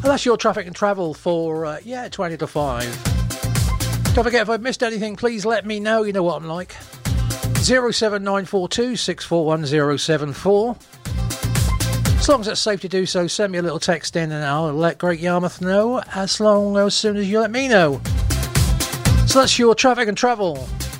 And that's your traffic and travel for 20 to 5. Don't forget, if I've missed anything, please let me know. You know what I'm like. 07942 641074. As long as it's safe to do so, send me a little text in and I'll let Great Yarmouth know as soon as you let me know. So that's your traffic and travel.